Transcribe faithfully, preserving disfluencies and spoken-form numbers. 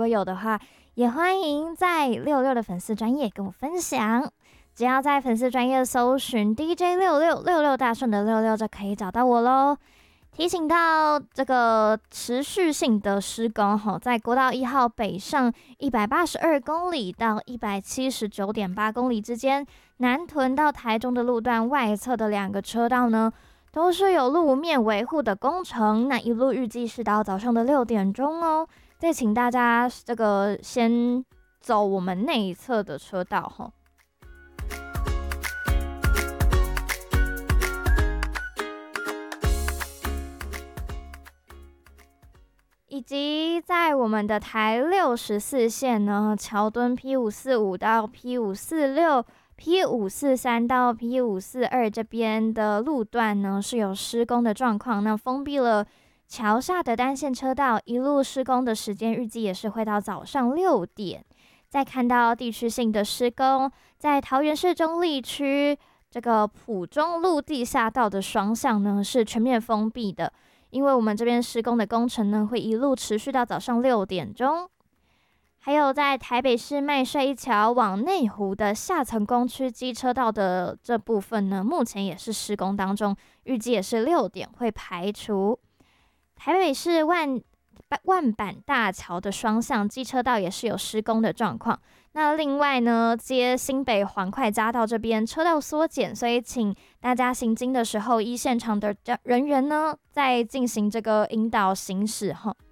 果有的话，也欢迎在六六的粉丝专页跟我分享。只要在粉丝专页搜寻 D J 六六六六大顺的六六就可以找到我咯。提醒到这个持续性的施工，在国道一号北上一百八十二公里到一百七十九点八公里之间，南屯到台中的路段外侧的两个车道呢，都是有路面维护的工程。那一路预计是到早上的六点钟哦。再请大家这个先走我们内侧的车道吼。以及在我们的台六十四线呢，桥墩 P 五四五 到 P 五四六、P 五四三 到 P 五四二 这边的路段呢是有施工的状况，那封闭了桥下的单线车道，一路施工的时间预计也是会到早上六点。再看到地区性的施工，在桃园市中坜区这个埔中路地下道的双向呢是全面封闭的。因为我们这边施工的工程呢，会一路持续到早上六点钟。还有在台北市麦帅一桥往内湖的下层工区机车道的这部分呢，目前也是施工当中，预计也是六点会排除。台北市万万板大桥的双向机车道也是有施工的状况。那另外呢，接新北环快匝道这边车道缩减，所以请大家行经的时候，依现场的人员呢，在进行这个引导行驶哈。